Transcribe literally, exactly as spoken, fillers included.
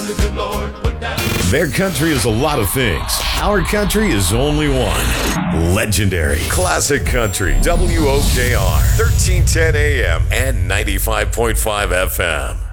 the good Lord put down. Their country is a lot of things. Our country is only one. Legendary. Classic Country. W O K R. thirteen ten A M and ninety-five point five F M.